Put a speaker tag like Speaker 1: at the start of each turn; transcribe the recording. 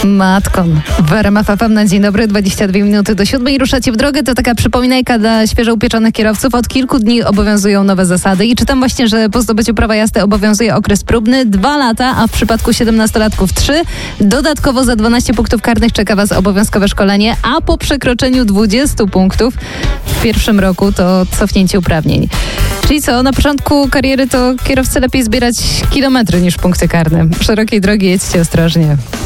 Speaker 1: Matkon. W RMF FM na dzień dobry, 22 minuty do 7 i ruszacie w drogę. To taka przypominajka dla świeżo upieczonych kierowców. Od kilku dni obowiązują nowe zasady i czytam właśnie, że po zdobyciu prawa jazdy obowiązuje okres próbny 2 lata, a w przypadku 17-latków 3. Dodatkowo za 12 punktów karnych czeka Was obowiązkowe szkolenie, a po przekroczeniu 20 punktów w pierwszym roku to cofnięcie uprawnień. Czyli co, na początku kariery to kierowcy lepiej zbierać kilometry niż punkty karne. Szerokiej drogi jedźcie ostrożnie.